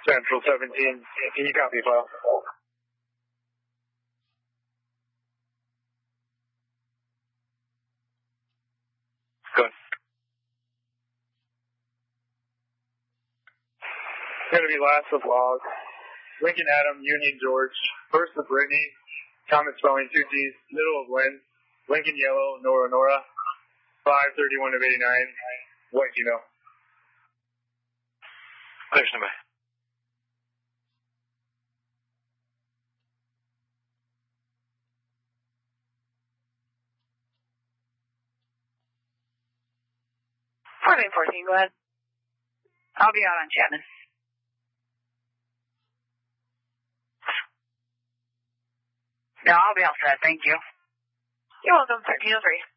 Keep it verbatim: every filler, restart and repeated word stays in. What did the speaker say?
Central seventeen, can you copy, file? Good. Going to be last of log. Lincoln Adam, Union George. First of Brittany. Thomas spelling two T's. Middle of Lynn. Lincoln Yellow, Nora Nora. five thirty-one of eighty-nine. What do you know? Clear, stand by. fourteen fourteen, go ahead. I'll be out on Chapman. No, I'll be all set, thank you. You're welcome, thirteen oh three.